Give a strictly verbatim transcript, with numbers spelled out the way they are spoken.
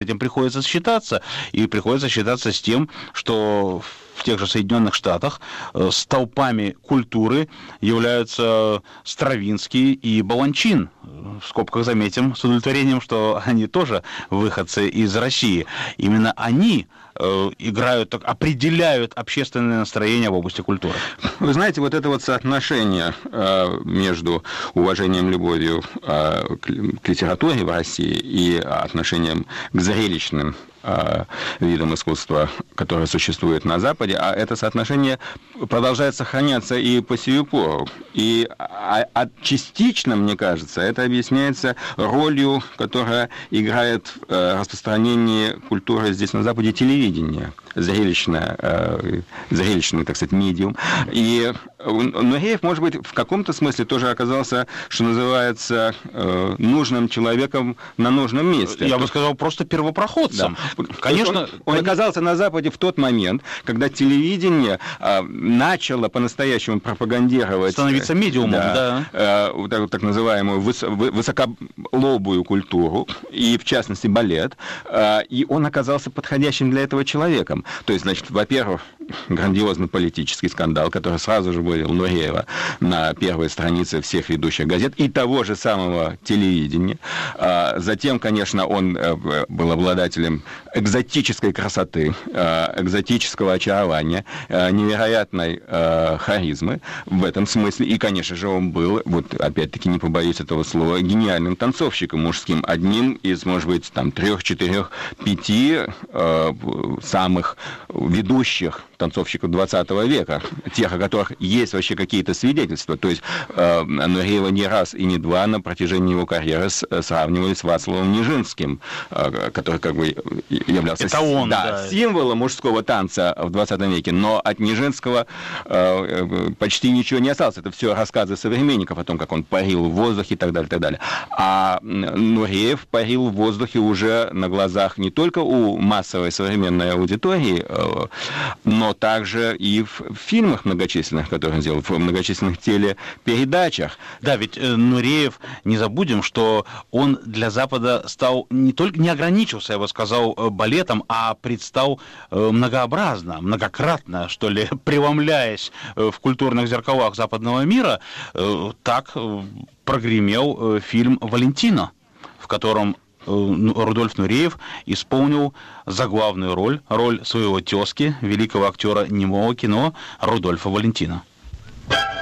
этим приходится считаться, и приходится считаться с тем, что в тех же Соединенных Штатах столпами культуры являются Стравинский и Баланчин. В скобках заметим с удовлетворением, что они тоже выходцы из России. Именно они играют, определяют общественное настроение в области культуры. Вы знаете, вот это вот соотношение между уважением, любовью к литературе в России и отношением к зрелищным видам искусства, которые существуют на Западе, а это соотношение продолжает сохраняться и по сию пору. И частично, мне кажется, это объясняется ролью, которая играет в распространении культуры здесь на Западе телевидение, зрелищное, зрелищный, так сказать, медиум. И Нуреев, может быть, в каком-то смысле тоже оказался, что называется, нужным человеком на нужном месте. Я бы сказал, просто первопроходцем. Да. Конечно, он, он оказался на Западе в тот момент, когда телевидение а, начало по-настоящему пропагандировать... Становиться медиумом, да. да а, вот так, так называемую выс, высоколобую культуру, и, в частности, балет. А, и он оказался подходящим для этого человеком. То есть, значит, во-первых, грандиозный политический скандал, который сразу же вывел Нуреева на первой странице всех ведущих газет и того же самого телевидения. А, затем, конечно, он был обладателем экзотической красоты, экзотического очарования, невероятной харизмы в этом смысле. И, конечно же, он был, вот опять-таки не побоюсь этого слова, гениальным танцовщиком мужским. Одним из, может быть, там, трех, четырех, пяти самых ведущих танцовщиков двадцатого века, тех, о которых есть вообще какие-то свидетельства. То есть э, Нуреева не раз и не два на протяжении его карьеры с, сравнивали с Вацлавом Нижинским, э, который как бы являлся Это он, да, да. символом мужского танца в двадцатом веке, но от Нижинского э, почти ничего не осталось. Это все рассказы современников о том, как он парил в воздухе и так далее, и так далее. А Нуреев парил в воздухе уже на глазах не только у массовой современной аудитории, э, но также и в фильмах многочисленных, которые он сделал, в многочисленных телепередачах. Да, ведь э, Нуреев, не забудем, что он для Запада стал не только, не ограничился, я бы сказал, балетом, а предстал э, многообразно, многократно, что ли, преломляясь э, в культурных зеркалах западного мира, э, так э, прогремел э, фильм «Валентино», в котором Рудольф Нуреев исполнил заглавную роль, роль своего тезки, великого актера немого кино Рудольфа Валентино.